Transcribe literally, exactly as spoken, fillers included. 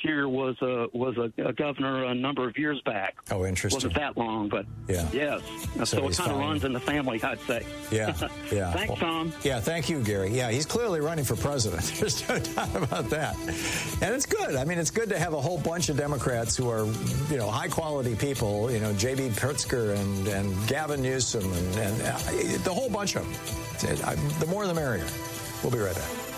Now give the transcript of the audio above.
year was a was a, a governor a number of years back. Oh, interesting. Wasn't that long, but yeah. yes. So, so it kind of runs in the family, I'd say. Yeah, yeah. Thanks, well, Tom. Yeah, thank you, Gary. Yeah, he's clearly running for president. There's no doubt about that. And it's good. I mean, it's good to have a whole bunch of Democrats who are, you know, high-quality people, you know, J B. Pritzker and, and Gavin Newsom and, and uh, the whole bunch of them. The more the merrier. We'll be right back.